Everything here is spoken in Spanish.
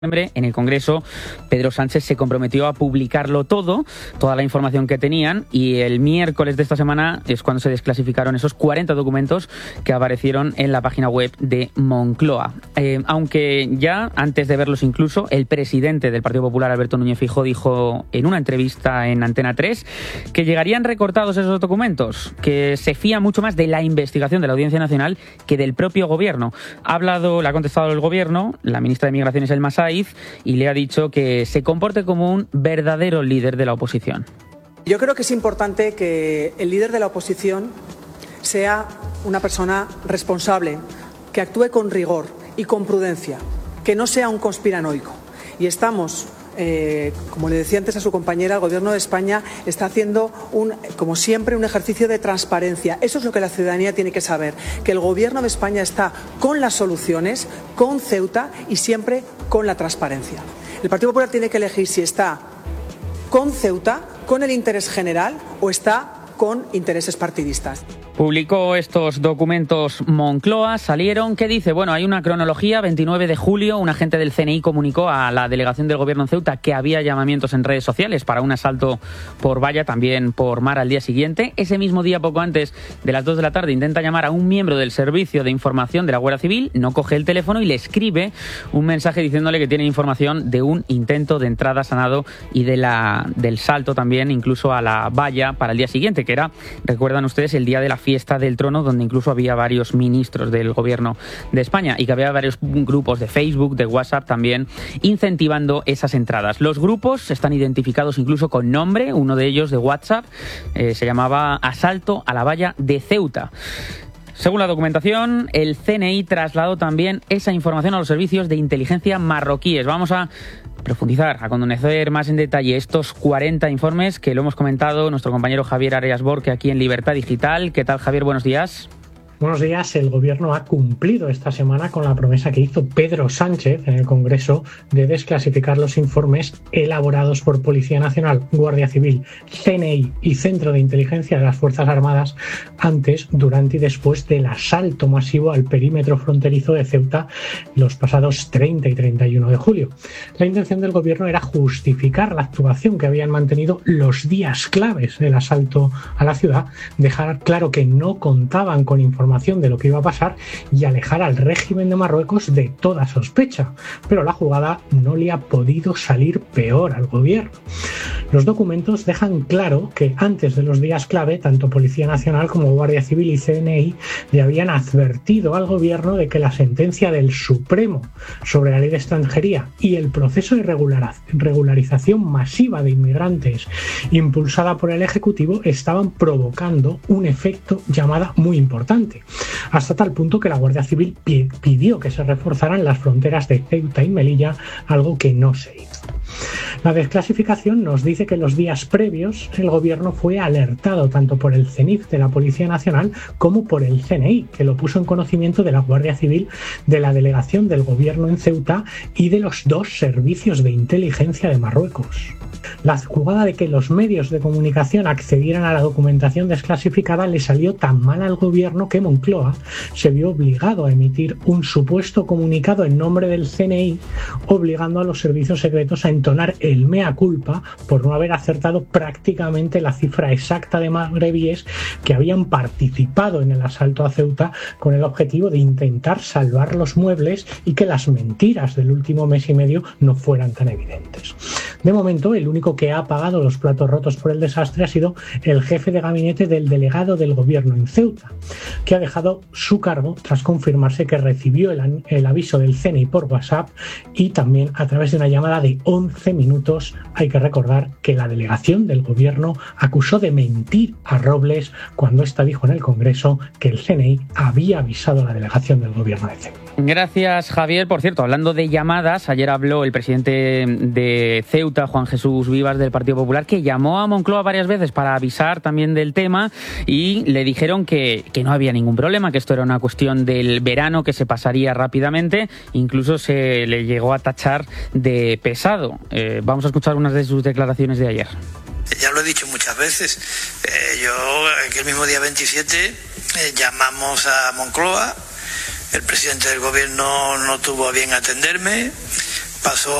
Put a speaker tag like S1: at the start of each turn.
S1: En el Congreso, Pedro Sánchez se comprometió a publicarlo todo, toda la información que tenían, y el miércoles de esta semana es cuando se desclasificaron esos 40 documentos que aparecieron en la página web de Moncloa. Aunque ya, antes de verlos incluso, el presidente del Partido Popular, Alberto Núñez Feijóo, dijo en una entrevista en Antena 3 que llegarían recortados esos documentos, que se fía mucho más de la investigación de la Audiencia Nacional que del propio Gobierno. Le ha contestado el Gobierno, la ministra de Migraciones, Elma Saiz, y le ha dicho que se comporte como un verdadero líder de la oposición.
S2: Yo creo que es importante que el líder de la oposición sea una persona responsable, que actúe con rigor y con prudencia, que no sea un conspiranoico. Y estamos, como le decía antes a su compañera, el Gobierno de España está haciendo, como siempre, un ejercicio de transparencia. Eso es lo que la ciudadanía tiene que saber, que el Gobierno de España está con las soluciones, con Ceuta y siempre con la transparencia. El Partido Popular tiene que elegir si está con Ceuta, con el interés general o está con intereses partidistas.
S1: Publicó estos documentos Moncloa, salieron. ¿Qué dice? Bueno, hay una cronología. 29 de julio, un agente del CNI comunicó a la delegación del Gobierno en Ceuta que había llamamientos en redes sociales para un asalto por valla, también por mar al día siguiente. Ese mismo día, poco antes de las 2 de la tarde, intenta llamar a un miembro del Servicio de Información de la Guardia Civil, no coge el teléfono y le escribe un mensaje diciéndole que tiene información de un intento de entrada sanado y del salto también, incluso a la valla para el día siguiente, que era, recuerdan ustedes, el día de la fiesta del trono, donde incluso había varios ministros del Gobierno de España y que había varios grupos de Facebook, de WhatsApp también, incentivando esas entradas. Los grupos están identificados incluso con nombre. Uno de ellos, de WhatsApp, se llamaba Asalto a la Valla de Ceuta. Según la documentación, el CNI trasladó también esa información a los servicios de inteligencia marroquíes. Vamos a profundizar, a conocer más en detalle estos 40 informes que lo hemos comentado nuestro compañero Javier Arias Borque aquí en Libertad Digital. ¿Qué tal, Javier? Buenos días.
S3: Buenos días. El Gobierno ha cumplido esta semana con la promesa que hizo Pedro Sánchez en el Congreso de desclasificar los informes elaborados por Policía Nacional, Guardia Civil, CNI y Centro de Inteligencia de las Fuerzas Armadas antes, durante y después del asalto masivo al perímetro fronterizo de Ceuta los pasados 30 y 31 de julio. La intención del Gobierno era justificar la actuación que habían mantenido los días claves del asalto a la ciudad, dejar claro que no contaban con información de lo que iba a pasar y alejar al régimen de Marruecos de toda sospecha. Pero la jugada no le ha podido salir peor al Gobierno. Los documentos dejan claro que antes de los días clave, tanto Policía Nacional como Guardia Civil y CNI le habían advertido al Gobierno de que la sentencia del Supremo sobre la ley de extranjería y el proceso de regularización masiva de inmigrantes impulsada por el Ejecutivo estaban provocando un efecto llamada muy importante, hasta tal punto que la Guardia Civil pidió que se reforzaran las fronteras de Ceuta y Melilla, algo que no se hizo. La desclasificación nos dice que los días previos el Gobierno fue alertado tanto por el CENIF de la Policía Nacional como por el CNI, que lo puso en conocimiento de la Guardia Civil, de la delegación del Gobierno en Ceuta y de los dos servicios de inteligencia de Marruecos. La jugada de que los medios de comunicación accedieran a la documentación desclasificada le salió tan mal al Gobierno que Moncloa se vio obligado a emitir un supuesto comunicado en nombre del CNI, obligando a los servicios secretos a entonar el mea culpa por no haber acertado prácticamente la cifra exacta de magrebíes que habían participado en el asalto a Ceuta con el objetivo de intentar salvar los muebles y que las mentiras del último mes y medio no fueran tan evidentes. De momento, el único que ha pagado los platos rotos por el desastre ha sido el jefe de gabinete del delegado del Gobierno en Ceuta, que ha dejado su cargo tras confirmarse que recibió el aviso del CNI por WhatsApp y también a través de una llamada de 11 minutos. Hay que recordar que la delegación del Gobierno acusó de mentir a Robles cuando ésta dijo en el Congreso que el CNI había avisado a la delegación del Gobierno de Ceuta.
S1: Gracias, Javier. Por cierto, hablando de llamadas, ayer habló el presidente de Ceuta, Juan Jesús Vivas, del Partido Popular, que llamó a Moncloa varias veces para avisar también del tema y le dijeron que no había ningún problema, que esto era una cuestión del verano, que se pasaría rápidamente. Incluso se le llegó a tachar de pesado. Vamos a escuchar unas de sus declaraciones de ayer.
S4: Ya lo he dicho muchas veces. Yo, el mismo día 27, llamamos a Moncloa. El presidente del Gobierno no tuvo a bien atenderme. pasó